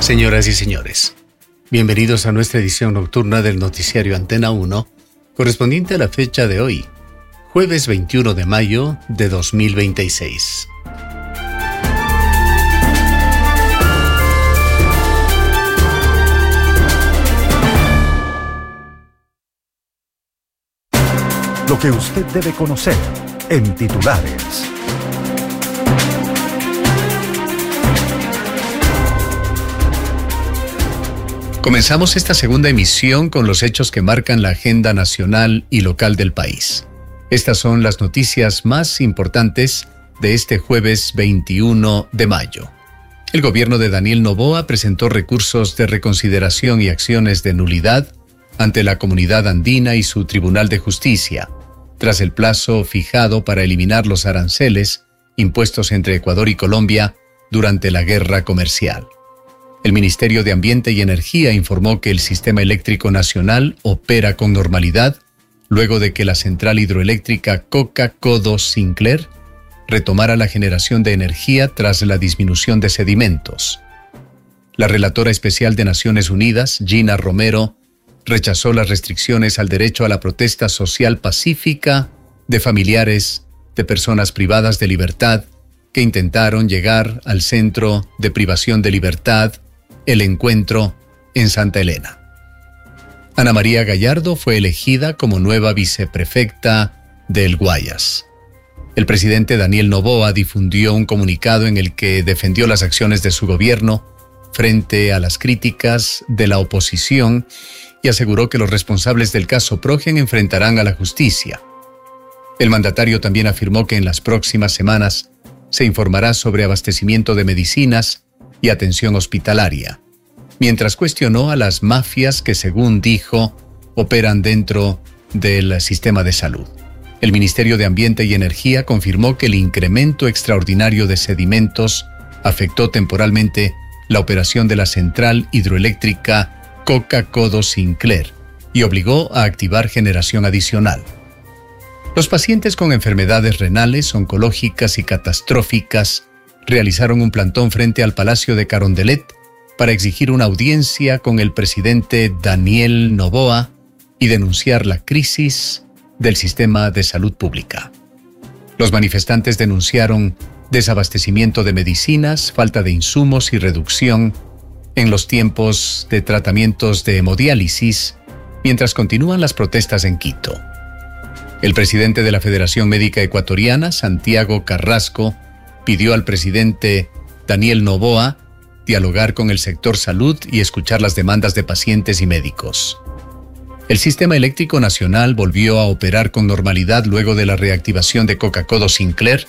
Señoras y señores, bienvenidos a nuestra edición nocturna del noticiario Antena 1, correspondiente a la fecha de hoy, jueves 21 de mayo de 2026. Lo que usted debe conocer en titulares. Comenzamos esta segunda emisión con los hechos que marcan la agenda nacional y local del país. Estas son las noticias más importantes de este jueves 21 de mayo. El gobierno de Daniel Noboa presentó recursos de reconsideración y acciones de nulidad ante la Comunidad Andina y su Tribunal de Justicia, tras el plazo fijado para eliminar los aranceles impuestos entre Ecuador y Colombia durante la guerra comercial. El Ministerio de Ambiente y Energía informó que el Sistema Eléctrico Nacional opera con normalidad luego de que la central hidroeléctrica Coca-Codo-Sinclair retomara la generación de energía tras la disminución de sedimentos. La relatora especial de Naciones Unidas, Gina Romero, rechazó las restricciones al derecho a la protesta social pacífica de familiares de personas privadas de libertad que intentaron llegar al Centro de Privación de Libertad El Encuentro en Santa Elena. Ana María Gallardo fue elegida como nueva viceprefecta del Guayas. El presidente Daniel Noboa difundió un comunicado en el que defendió las acciones de su gobierno frente a las críticas de la oposición y aseguró que los responsables del caso Progen enfrentarán a la justicia. El mandatario también afirmó que en las próximas semanas se informará sobre abastecimiento de medicinas y atención hospitalaria, mientras cuestionó a las mafias que, según dijo, operan dentro del sistema de salud. El Ministerio de Ambiente y Energía confirmó que el incremento extraordinario de sedimentos afectó temporalmente la operación de la central hidroeléctrica Coca-Codo-Sinclair y obligó a activar generación adicional. Los pacientes con enfermedades renales, oncológicas y catastróficas realizaron un plantón frente al Palacio de Carondelet para exigir una audiencia con el presidente Daniel Noboa y denunciar la crisis del sistema de salud pública. Los manifestantes denunciaron desabastecimiento de medicinas, falta de insumos y reducción en los tiempos de tratamientos de hemodiálisis, mientras continúan las protestas en Quito. El presidente de la Federación Médica Ecuatoriana, Santiago Carrasco, pidió al presidente Daniel Noboa dialogar con el sector salud y escuchar las demandas de pacientes y médicos. El Sistema Eléctrico Nacional volvió a operar con normalidad luego de la reactivación de Coca-Codo-Sinclair